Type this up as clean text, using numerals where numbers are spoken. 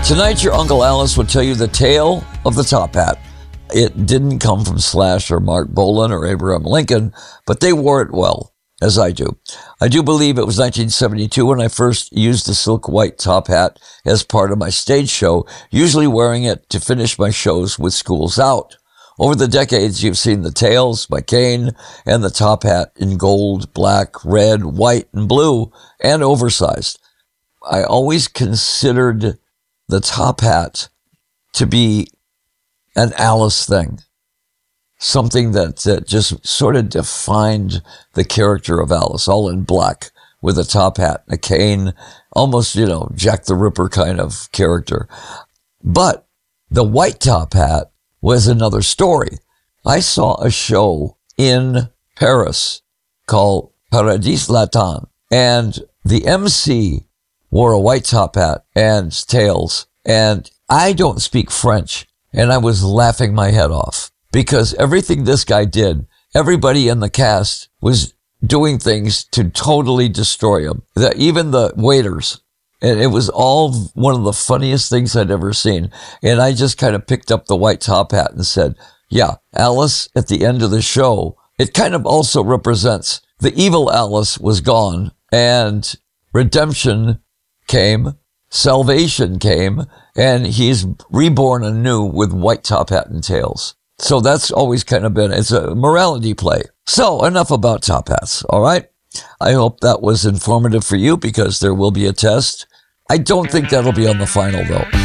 Tonight, your Uncle Alice will tell you the tale of the top hat. It didn't come from Slash or Mark Bolan or Abraham Lincoln, but they wore it well, as I do. I do believe it was 1972 when I first used the silk white top hat as part of my stage show, usually wearing it to finish my shows with schools out. Over the decades, you've seen the tails, my cane, and the top hat in gold, black, red, white, and blue, and oversized. I always considered the top hat to be an Alice thing, something that just sort of defined the character of Alice, all in black with a top hat, a cane, almost, Jack the Ripper kind of character. But the white top hat was another story. I saw a show in Paris called Paradis Latin, and the MC wore a white top hat and tails, and I don't speak French, and I was laughing my head off because everything this guy did, everybody in the cast was doing things to totally destroy him. Even the waiters. And it was all one of the funniest things I'd ever seen. And I just kind of picked up the white top hat and said, yeah, Alice at the end of the show, it kind of also represents the evil Alice was gone and redemption came, salvation came, and he's reborn anew with white top hat and tails. So that's always kind of been, it's a morality play. So enough about top hats, all right? I hope that was informative for you because there will be a test. I don't think that'll be on the final though.